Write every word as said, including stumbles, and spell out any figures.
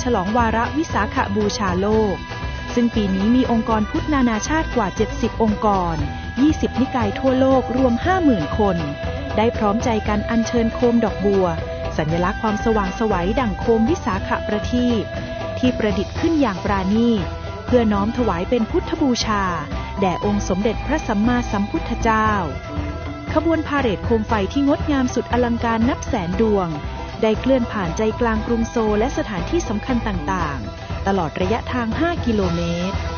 ลองวาระวิสาขบูชาโลกซึ่งปีนี้มีองค์กรพุทธนานาชาติกว่าเจ็ดสิบองค์กรยี่สิบนิกายทั่วโลกรวม ห้าหมื่น คนได้พร้อมใจกันอัญเชิญโคมดอกบัวสัญลักษณ์ความสว่างไสวดั่งโคมวิสาขประทีปที่ประดิษฐ์ขึ้นอย่างปราณีตเพื่อน้อมถวายเป็นพุทธบูชาแด่องค์สมเด็จพระสัมมาสัมพุทธเจ้าขบวนพาเหรดโคมไฟที่งดงามสุดอลังการนับแสนดวงได้เคลื่อนผ่านใจกลางกรุงโซลและสถานที่สำคัญต่างๆตลอดระยะทางห้ากิโลเมตร